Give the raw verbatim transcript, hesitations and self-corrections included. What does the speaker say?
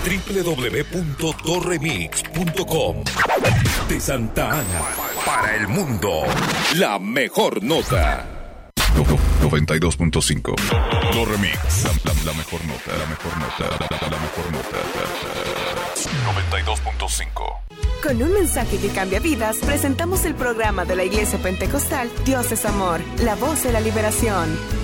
doble u doble u doble u punto torremix punto com. De Santa Ana para el mundo, la mejor nota. noventa y dos punto cinco. Torremix, la, la, la mejor nota, la mejor nota, la, la, la mejor nota. noventa y dos punto cinco. Con un mensaje que cambia vidas, presentamos el programa de la Iglesia Pentecostal Dios es Amor, la voz de la liberación.